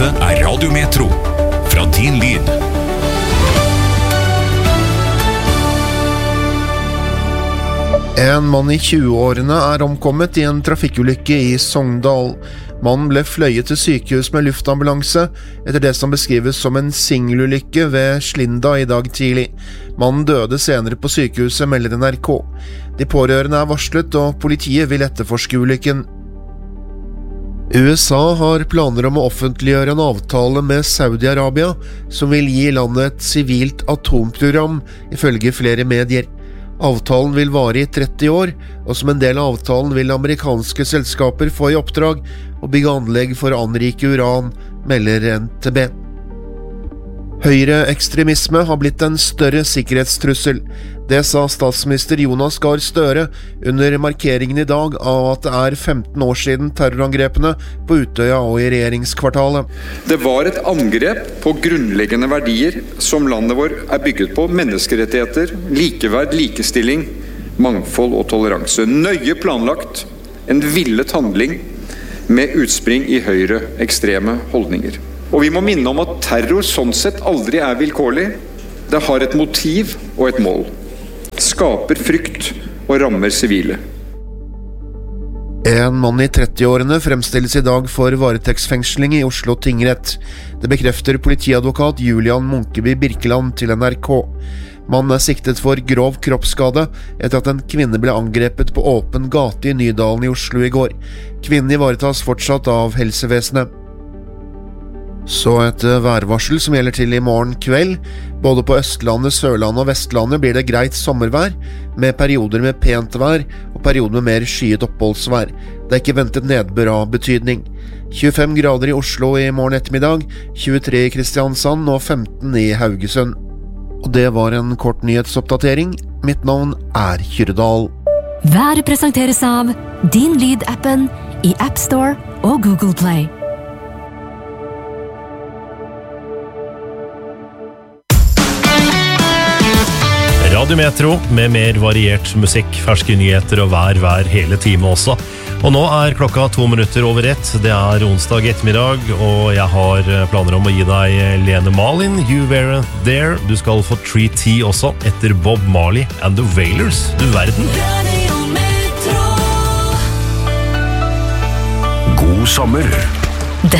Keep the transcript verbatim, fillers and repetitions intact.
Dette er Radio Metro, fra din lyd. En mann i tjue-årene er omkommet i en trafikkulykke i Sogndal. Mannen ble fløyet til sykehus med luftambulanse etter det som beskrives som en singelulykke ved Slinda i dag tidlig. Mannen døde senere på sykehuset, melder N R K. De pårørende er varslet, og politiet vil etterforske ulykken. U S A har planer om å offentliggjøre en avtale med Saudi-Arabia som vil gi landet et sivilt atomprogram, ifølge flere medier. Avtalen vil vare i tretti år, og som en del av avtalen vil amerikanske selskaper få i oppdrag å bygge anlegg for å anrike uran, melder N T B. Høyreekstremisme har blitt en større sikkerhetstrussel. Det sa statsminister Jonas Gahr Støre under markeringen i dag av at det er femten år siden terrorangrepene på Utøya og i regjeringskvartalet. Det var et angrep på grunnleggende verdier som landet vår er bygget på: menneskerettigheter, likeverd, likestilling, mangfold og toleranse. Nøye planlagt, en villet handling med utspring i høyreekstreme holdninger. Og vi må minne om at terror sånn sett aldri er vilkårlig. Det har et motiv og et mål. Skaper frykt og rammer sivile. En mann i tretti-årene fremstilles i dag for varetektsfengsling i Oslo tingrett. Det bekrefter politiadvokat Julian Munkeby Birkeland til N R K. Mannen er siktet for grov kroppsskade etter at en kvinne ble angrepet på åpen gate i Nydalen i Oslo i går. Kvinnen ivaretas fortsatt av helsevesenet. Så et værvarsel som gjelder til i morgen kveld. Både på Østlandet, Sørlandet og Vestlandet blir det greit sommervær, med perioder med pent vær og perioder med mer skyet oppholdsvær. Det er ikke ventet nedbør av betydning. tjuefem grader i Oslo i morgen ettermiddag, tjuetre i Kristiansand og femten i Haugesund. Og det var en kort nyhetsoppdatering. Mitt navn er Kyrdal. Været presenteres av Din Lyd-appen i App Store og Google Play. Radio Metro med mer variert musikk, ferske nyheter og vær hver hele time også. Og nå er klokka to minutter over ett. Det er onsdag ettermiddag, og jeg har planer om å gi deg Lene Marlin, You Were There. Du skal få tre T også, etter Bob Marley and the Wailers. Du verden. God sommer.